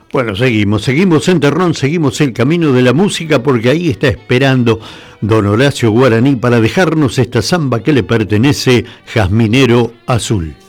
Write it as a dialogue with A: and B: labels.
A: Bueno, seguimos en Terrón, seguimos el camino de la música porque ahí está esperando don Horacio Guaraní para dejarnos esta samba que le pertenece, Jazminero Azul.